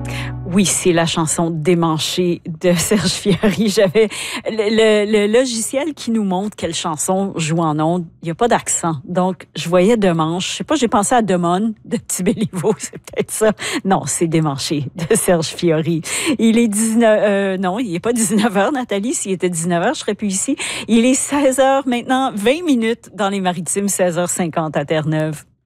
Oui, c'est la chanson Démanchée de Serge Fiori. J'avais le logiciel qui nous montre quelle chanson joue en ondes. Il n'y a pas d'accent. Donc, je voyais Demanche. Je sais pas, j'ai pensé à Demone de Tibéliveau. C'est peut-être ça. Non, c'est Démanchée de Serge Fiori. Il est 19... non, il n'est pas 19h, Nathalie. S'il était 19h, je serais plus ici. Il est 16h maintenant, 20 minutes dans les Maritimes, 16h50 à Terre-Neuve.